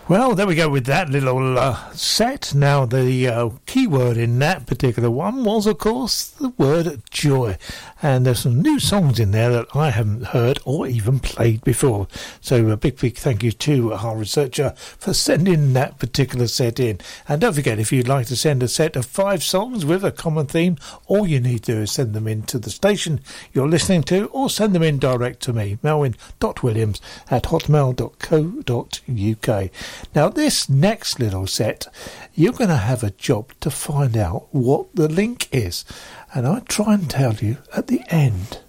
Well, there we go with that little set. Now, the key word in that particular one was, of course, the word joy. And there's some new songs in there that I haven't heard or even played before. So a big thank you to our researcher for sending that particular set in. And don't forget, if you'd like to send a set of 5 songs with a common theme, all you need to do is send them in to the station you're listening to, or send them in direct to me, melwyn.williams@hotmail.co.uk. Now, this next little set, you're going to have a job to find out what the link is. And I'll try and tell you at the end.